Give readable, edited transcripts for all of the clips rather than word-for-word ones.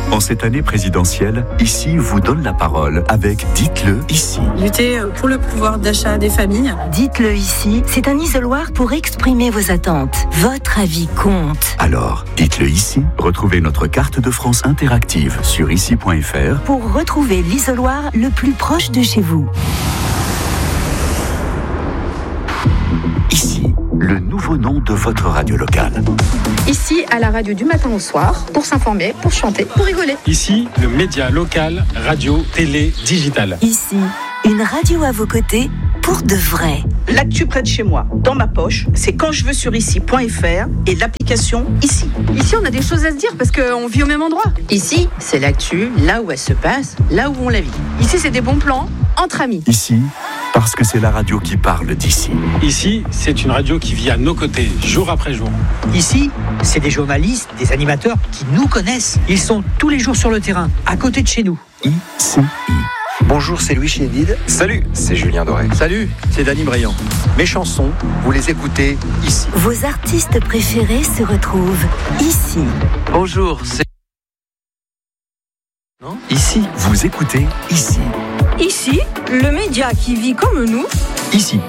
En cette année présidentielle, Ici vous donne la parole avec Dites-le ici. Lutter pour le pouvoir d'achat des familles. Dites-le ici, c'est un isoloir pour exprimer vos attentes. Votre avis compte. Alors, dites-le ici. Retrouvez notre carte de France interactive sur ici.fr pour retrouver l'isoloir le plus proche de chez vous. Ici, le nouveau nom de votre radio locale. Ici, à la radio du matin au soir, pour s'informer, pour chanter, pour rigoler. Ici, le média local, radio, télé, digital. Ici, une radio à vos côtés pour de vrai. L'actu près de chez moi, dans ma poche, c'est quand je veux sur ici.fr et l'application Ici. Ici, on a des choses à se dire parce qu'on vit au même endroit. Ici, c'est l'actu, là où elle se passe, là où on la vit. Ici, c'est des bons plans entre amis. Ici, parce que c'est la radio qui parle d'ici. Ici, c'est une radio qui vit à nos côtés, jour après jour. Ici, c'est des journalistes, des animateurs qui nous connaissent. Ils sont tous les jours sur le terrain, à côté de chez nous. ICI. Bonjour, c'est Louis Chédid. Salut, c'est Julien Doré. Salut, c'est Dany Briand. Mes chansons, vous les écoutez ici. Vos artistes préférés se retrouvent ici. Bonjour, c'est... Non ? Ici, vous écoutez Ici. Ici, le média qui vit comme nous. Ici.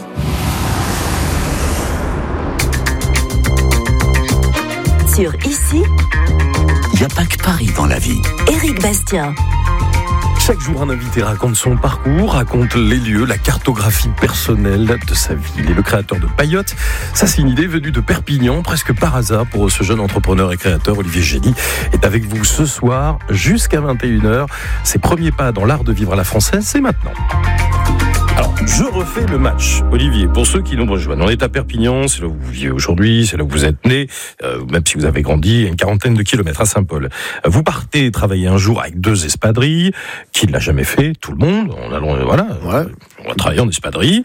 Sur Ici, il n'y a pas que Paris dans la vie. Éric Bastien. Chaque jour, un invité raconte son parcours, raconte les lieux, la cartographie personnelle de sa ville. Et le créateur de Paillote, ça c'est une idée venue de Perpignan, presque par hasard pour ce jeune entrepreneur et créateur, Olivier Gély, est avec vous ce soir jusqu'à 21h. Ses premiers pas dans l'art de vivre à la française, c'est maintenant. Alors, je refais le match. Olivier, pour ceux qui nous rejoignent, on est à Perpignan, c'est là où vous vivez aujourd'hui, c'est là où vous êtes né, même si vous avez grandi, une quarantaine de kilomètres à Saint-Paul. Vous partez travailler un jour avec 2 espadrilles, qui ne l'a jamais fait, tout le monde, on va travailler en espadrille,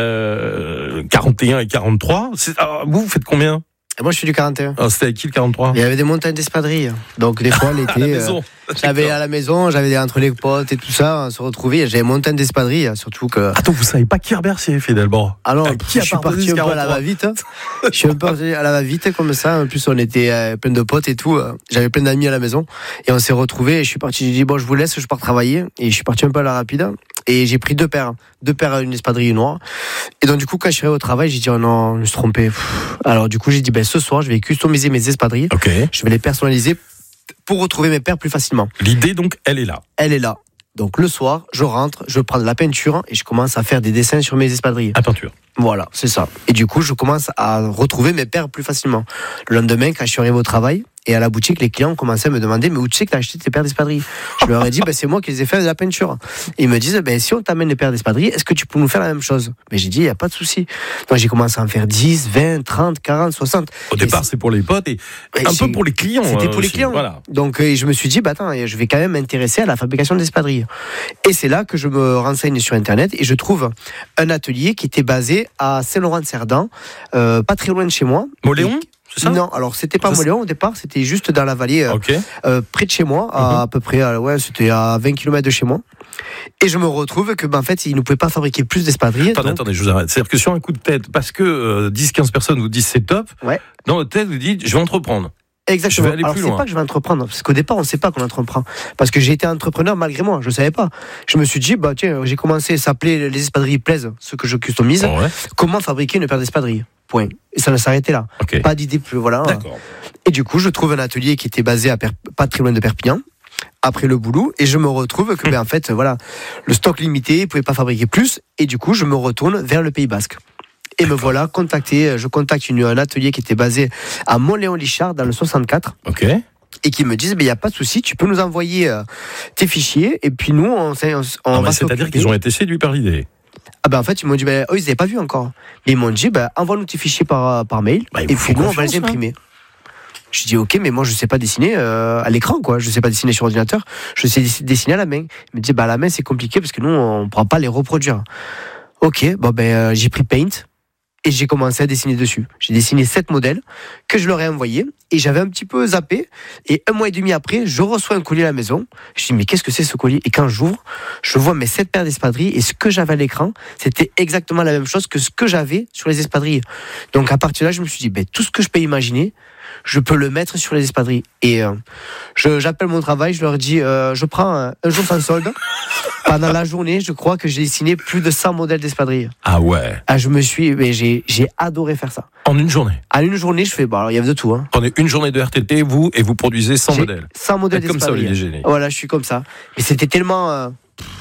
41 et 43, vous faites combien ? Moi, je suis du 41. C'était avec qui le 43 ? Il y avait des montagnes d'espadrilles. Donc, des fois, l'été. À la maison. J'avais à la maison, j'avais entre les potes et tout ça, on se retrouvait. J'avais une montagne d'espadrilles, surtout que. Attends, vous savez pas qui Bercier, finalement ? Alors, qui je suis parti un peu à la va-vite. Je suis un peu à la va-vite, comme ça. En plus, on était plein de potes et tout. J'avais plein d'amis à la maison. Et on s'est retrouvés. Et je suis parti, j'ai dit, bon, je vous laisse, je pars travailler. Et je suis parti un peu à la rapide. Et j'ai pris 2 paires. 2 paires, une espadrille noire. Et donc, du coup, quand je suis arrivé au travail, j'ai dit, oh non, je me suis trompé. Alors, du coup, j'ai dit, ce soir, je vais customiser mes espadrilles. Okay. Je vais les personnaliser pour retrouver mes paires plus facilement. L'idée, donc, elle est là. Elle est là. Donc, le soir, je rentre, je prends de la peinture et je commence à faire des dessins sur mes espadrilles. À peinture. Voilà, c'est ça. Et du coup, je commence à retrouver mes paires plus facilement. Le lendemain, quand je suis arrivé au travail, et à la boutique, les clients commençaient à me demander, mais où tu sais que t'as acheté tes paires d'espadrilles ? Je leur ai dit, c'est moi qui les ai fait de la peinture. Et ils me disent, si on t'amène les paires d'espadrilles, est-ce que tu peux nous faire la même chose ? Mais j'ai dit, il n'y a pas de souci. Donc j'ai commencé à en faire 10, 20, 30, 40, 60. Au départ, c'est pour les potes et un peu pour les clients. C'était pour les clients. Voilà. Donc je me suis dit, attends, je vais quand même m'intéresser à la fabrication d'espadrilles. Et c'est là que je me renseigne sur Internet et je trouve un atelier qui était basé à Saint-Laurent-de-Cerdan, pas très loin de chez moi. Moléon ? Non, alors c'était pas Moléon au départ, c'était juste dans la vallée, près de chez moi, à peu près, c'était à 20 km de chez moi. Et je me retrouve que, en fait, ils ne pouvaient pas fabriquer plus d'espadrilles. Attendez, je vous arrête. C'est-à-dire que sur un coup de tête, parce que 10-15 personnes vous disent c'est top, dans votre tête, vous dites je vais entreprendre. Exactement. Je vais aller alors, plus c'est loin. pas que je vais entreprendre, parce qu'au départ, on ne sait pas qu'on entreprend. Parce que j'ai été entrepreneur malgré moi, je ne savais pas. Je me suis dit, tiens, j'ai commencé à s'appeler Les espadrilles plaisent, ce que je customise. Comment fabriquer une paire d'espadrilles ? Point. Et ça ne s'arrêtait là. Okay. Pas d'idée plus, voilà. D'accord. Et du coup, je trouve un atelier qui était basé pas très loin de Perpignan, après le boulot, et je me retrouve que, en fait, le stock limité, ils ne pouvaient pas fabriquer plus, et du coup, je me retourne vers le Pays Basque. Et me voilà contacté, je contacte un atelier qui était basé à Montléon-Lichard, dans le 64. Ok. Et qui me disent, il n'y a pas de souci, tu peux nous envoyer tes fichiers, et puis nous, on va c'est-à-dire qu'ils ont été séduits par l'idée. En fait, ils m'ont dit, eux, ils n'avaient pas vu encore. Mais ils m'ont dit, envoie-nous tes fichiers par mail, et puis nous, on va les imprimer. Je dis, ok, mais moi, je ne sais pas dessiner à l'écran, quoi. Je ne sais pas dessiner sur ordinateur. Je sais dessiner à la main. Ils me disent, à la main, c'est compliqué parce que nous, on ne pourra pas les reproduire. Ok, j'ai pris Paint. Et j'ai commencé à dessiner dessus. J'ai dessiné 7 modèles que je leur ai envoyés. Et j'avais un petit peu zappé. Et 1 mois et demi après, je reçois un colis à la maison. Je dis, mais qu'est-ce que c'est ce colis? Et quand j'ouvre, je vois mes 7 paires d'espadrilles. Et ce que j'avais à l'écran, c'était exactement la même chose que ce que j'avais sur les espadrilles. Donc à partir de là, je me suis dit, tout ce que je peux imaginer, je peux le mettre sur les espadrilles. Et j'appelle mon travail, je leur dis, je prends un jour sans solde. Pendant la journée, je crois que j'ai dessiné plus de 100 modèles d'espadrilles. Ah ouais. J'ai adoré faire ça. En une journée? En une journée, je fais, alors il y avait de tout. Prenez une journée de RTT, et vous produisez 100 modèles. 100 modèles d'espadrilles. Comme ça, Olivier Génie. Voilà, je suis comme ça. Mais c'était tellement un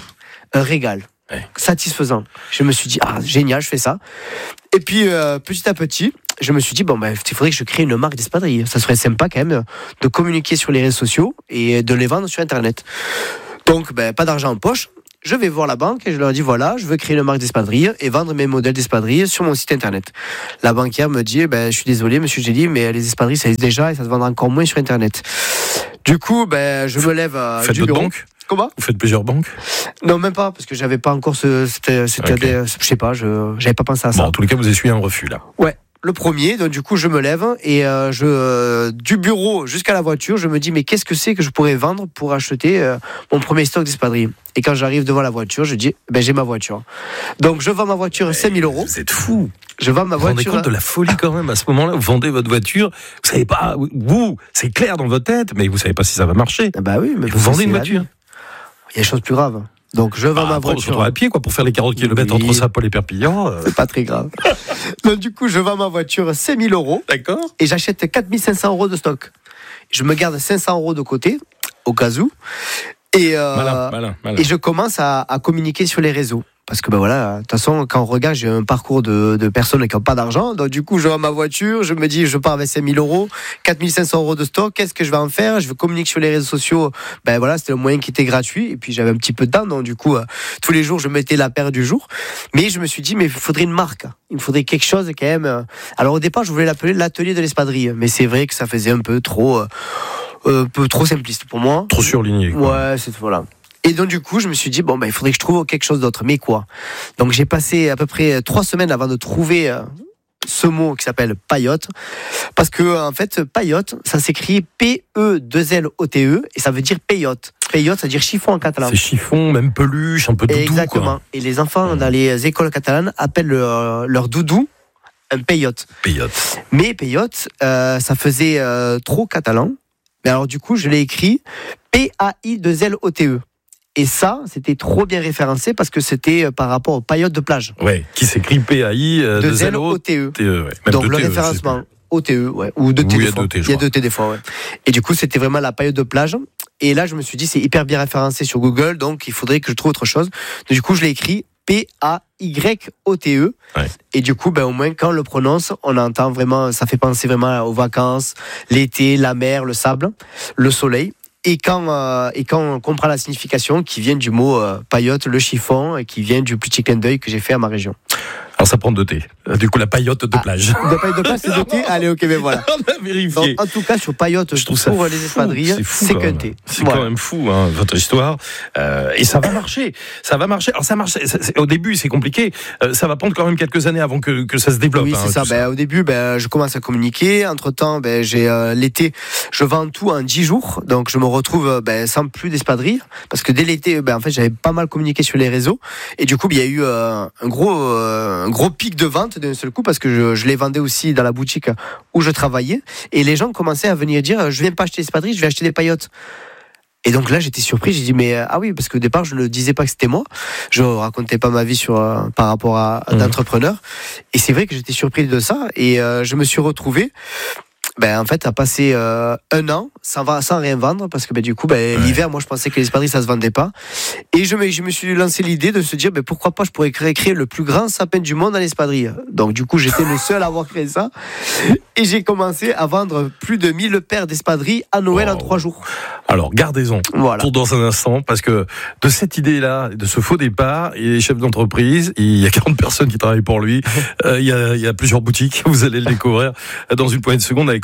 régal. Satisfaisant. Je me suis dit, génial, je fais ça. Et puis, petit à petit, je me suis dit, il faudrait que je crée une marque d'espadrilles. Ça serait sympa quand même de communiquer sur les réseaux sociaux et de les vendre sur Internet. Donc, pas d'argent en poche. Je vais voir la banque et je leur dis, voilà, je veux créer une marque d'espadrilles et vendre mes modèles d'espadrilles sur mon site Internet. La banquière me dit, je suis désolé, monsieur Gély, mais les espadrilles, ça existe déjà et ça se vendra encore moins sur Internet. Du coup, je me lève du bureau. Banque? Comment? Vous faites plusieurs banques? Non, même pas, parce que j'avais pas encore je sais pas, j'avais pas pensé à ça. En tous les cas, vous essuyez un refus, là. Ouais. Le premier, donc du coup je me lève et du bureau jusqu'à la voiture, je me dis mais qu'est-ce que c'est que je pourrais vendre pour acheter mon premier stock d'espadrilles. Et quand j'arrive devant la voiture, je dis j'ai ma voiture. Donc je vends ma voiture 5 000 €. Vous êtes fou. Je vends ma voiture. Vous vous rendez compte de la folie quand même à ce moment-là? Vous vendez votre voiture, vous savez pas, c'est clair dans votre tête, mais vous savez pas si ça va marcher. Oui, mais vous vendez une voiture. Il y a des choses plus graves. Donc je vends ma voiture. À pied pour faire les 40 km entre Saint-Paul et Perpignan. C'est pas très grave. Donc du coup je vends ma voiture 5 000 €. D'accord. Et j'achète 4 500 € de stock. Je me garde 500 € de côté au cas où. Et malin. Et je commence à communiquer sur les réseaux. Parce que de toute façon, quand on regarde, j'ai un parcours de personnes qui n'ont pas d'argent. Donc du coup, je vends ma voiture, je me dis, je pars avec 5 000 €, 4 500 € de stock, qu'est-ce que je vais en faire? Je vais communiquer sur les réseaux sociaux. C'était le moyen qui était gratuit. Et puis j'avais un petit peu de temps, donc du coup, tous les jours, je mettais la paire du jour. Mais je me suis dit, mais il faudrait une marque. Il me faudrait quelque chose quand même. Alors au départ, je voulais l'appeler l'atelier de l'espadrille. Mais c'est vrai que ça faisait un peu trop simpliste pour moi. Trop surligné. Ouais, voilà. Et donc du coup je me suis dit il faudrait que je trouve quelque chose d'autre, mais quoi? Donc j'ai passé à peu près 3 semaines avant de trouver ce mot qui s'appelle paillote, parce que en fait paillote ça s'écrit P-E-2-L-O-T-E et ça veut dire paillote. Paillote ça veut dire chiffon en catalan. C'est chiffon, même peluche, un peu doudou. Exactement. Et les enfants dans les écoles catalanes appellent leur doudou un paillote. Mais paillote ça faisait trop catalan. Mais alors du coup je l'ai écrit P-A-I-2-L-O-T-E. Et ça, c'était trop bien référencé parce que c'était par rapport aux paillotes de plage. Ouais, qui s'écrit P-A-I-2-L-O-T-E. Donc le référencement OTE, ou de T des fois. Il y a 2 T des fois, ouais. Et du coup, c'était vraiment la paillote de plage. Et là, je me suis dit, c'est hyper bien référencé sur Google, donc il faudrait que je trouve autre chose. Donc, du coup, je l'ai écrit P-A-Y-O-T-E. Ouais. Et du coup, au moins, quand on le prononce, on entend vraiment, ça fait penser vraiment aux vacances, l'été, la mer, le sable, le soleil. Et quand on comprend la signification qui vient du mot paillote, le chiffon, et qui vient du petit clin d'œil que j'ai fait à ma région. Alors ça prend 2 T. Du coup, la paillote de plage. La paillote de plage, c'est 2 T. Allez, ok, voilà. On a vérifié. Donc, en tout cas, sur paillote, je trouve pour les espadrilles, c'est qu'un T. C'est quand même fou, votre histoire. Et ça va marcher. Ça va marcher. Alors ça marche. Au début, c'est compliqué. Ça va prendre quand même quelques années avant que ça se développe. Oui, c'est ça. Au début, je commence à communiquer. Entre-temps, j'ai l'été, je vends tout en 10 jours. Donc, je me retrouve sans plus d'espadrilles. Parce que dès l'été, en fait, j'avais pas mal communiqué sur les réseaux. Et du coup, il y a eu un gros pic de vente d'un seul coup parce que je les vendais aussi dans la boutique où je travaillais et les gens commençaient à venir dire je viens pas acheter des espadrilles, je vais acheter des paillotes. Et donc là j'étais surpris, j'ai dit mais oui, parce qu'au départ je ne disais pas que c'était moi, je racontais pas ma vie par rapport à d'entrepreneur et c'est vrai que j'étais surpris de ça et je me suis retrouvé en fait à passer 1 an sans rien vendre parce que du coup l'hiver moi je pensais que les espadrilles ça se vendait pas et je me suis lancé l'idée de se dire pourquoi pas je pourrais créer le plus grand sapin du monde en espadrilles. Donc du coup j'étais le seul à avoir créé ça et j'ai commencé à vendre plus de 1000 paires d'espadrilles à Noël en 3 jours. Alors gardez-en pour dans un instant parce que de cette idée-là, de ce faux départ, il est chef d'entreprise, il y a 40 personnes qui travaillent pour lui, il y a plusieurs boutiques, vous allez le découvrir dans une poignée de secondes avec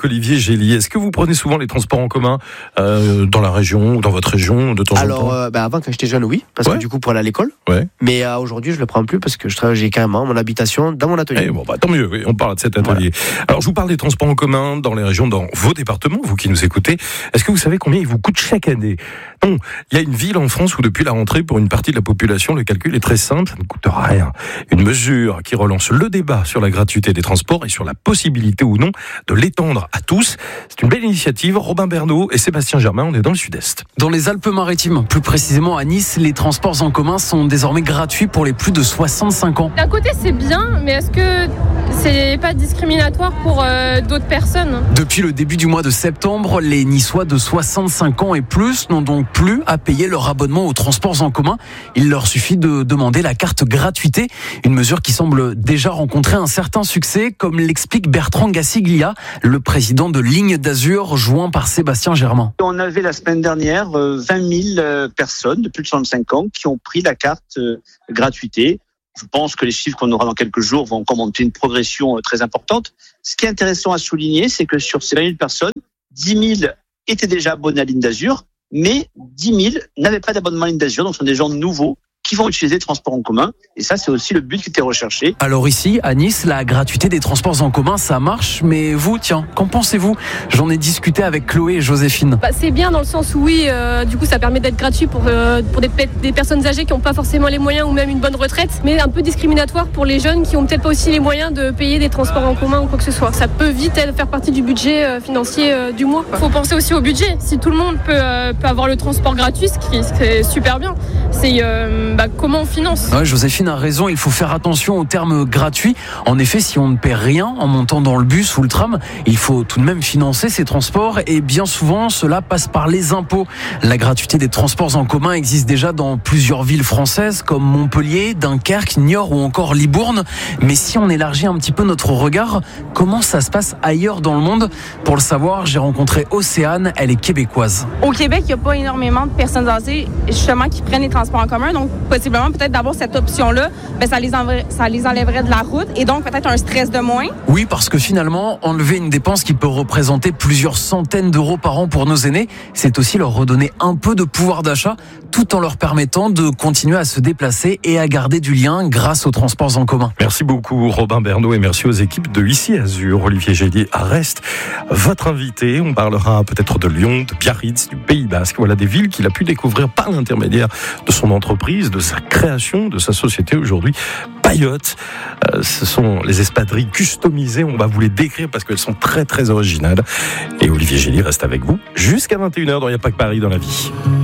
avec Olivier Gély. Est-ce que vous prenez souvent les transports en commun dans la région ou dans votre région de temps en temps? Alors, avant, quand j'étais jeune, oui, parce que du coup, pour aller à l'école. Ouais. Mais aujourd'hui, je le prends plus parce que je travaille carrément mon habitation dans mon atelier. Bon, tant mieux, oui, on parle de cet atelier. Voilà. Alors, je vous parle des transports en commun dans les régions, dans vos départements, vous qui nous écoutez. Est-ce que vous savez combien ils vous coûtent chaque année? Non, il y a une ville en France où depuis la rentrée, pour une partie de la population, le calcul est très simple, ça ne coûte rien. Une mesure qui relance le débat sur la gratuité des transports et sur la possibilité ou non de l'étendre à tous. C'est une belle initiative. Robin Bernot et Sébastien Germain, on est dans le sud-est. Dans les Alpes-Maritimes, plus précisément à Nice, les transports en commun sont désormais gratuits pour les plus de 65 ans. D'un côté, c'est bien, mais est-ce que c'est pas discriminatoire pour d'autres personnes? Depuis le début du mois de septembre, les Niçois de 65 ans et plus n'ont donc plus à payer leur abonnement aux transports en commun. Il leur suffit de demander la carte gratuité, une mesure qui semble déjà rencontrer un certain succès, comme l'explique Bertrand Gassiglia, le président de Ligne d'Azur, joint par Sébastien Germain. On avait la semaine dernière 20 000 personnes de plus de 65 ans qui ont pris la carte gratuité. Je pense que les chiffres qu'on aura dans quelques jours vont encore montrer une progression très importante. Ce qui est intéressant à souligner, c'est que sur ces 20 000 personnes, 10 000 étaient déjà abonnés à Ligne d'Azur, mais 10 000 n'avaient pas d'abonnement à Ligne d'Azur, donc ce sont des gens nouveaux qui vont utiliser les transports en commun. Et ça, c'est aussi le but qui était recherché. Alors ici, à Nice, la gratuité des transports en commun, ça marche. Mais vous, tiens, qu'en pensez-vous? J'en ai discuté avec Chloé et Joséphine. C'est bien dans le sens où oui, du coup, ça permet d'être gratuit pour des personnes âgées qui n'ont pas forcément les moyens ou même une bonne retraite, mais un peu discriminatoire pour les jeunes qui n'ont peut-être pas aussi les moyens de payer des transports en commun ou quoi que ce soit. Ça peut vite faire partie du budget financier du mois. Il faut penser aussi au budget. Si tout le monde peut avoir le transport gratuit, ce qui est super bien, c'est comment on finance? Ouais, Joséphine a raison, il faut faire attention au terme gratuit. En effet, si on ne paie rien en montant dans le bus ou le tram, il faut tout de même financer ces transports et bien souvent, cela passe par les impôts. La gratuité des transports en commun existe déjà dans plusieurs villes françaises comme Montpellier, Dunkerque, Niort ou encore Libourne. Mais si on élargit un petit peu notre regard, comment ça se passe ailleurs dans le monde? Pour le savoir, j'ai rencontré Océane, elle est québécoise. Au Québec, il n'y a pas énormément de personnes âgées justement qui prennent les transports en commun, donc possiblement peut-être d'avoir cette option-là, ça les enlèverait de la route et donc peut-être un stress de moins. Oui, parce que finalement, enlever une dépense qui peut représenter plusieurs centaines d'euros par an pour nos aînés, c'est aussi leur redonner un peu de pouvoir d'achat, tout en leur permettant de continuer à se déplacer et à garder du lien grâce aux transports en commun. Merci beaucoup Robin Bernot et merci aux équipes de Ici Azur. Olivier Gély reste votre invité. On parlera peut-être de Lyon, de Biarritz, du Pays Basque. Voilà des villes qu'il a pu découvrir par l'intermédiaire de son entreprise, de sa création, de sa société aujourd'hui. Payotte, ce sont les espadrilles customisées. On va vous les décrire parce qu'elles sont très très originales. Et Olivier Gély reste avec vous jusqu'à 21h dans Il n'y a pas que Paris dans la vie.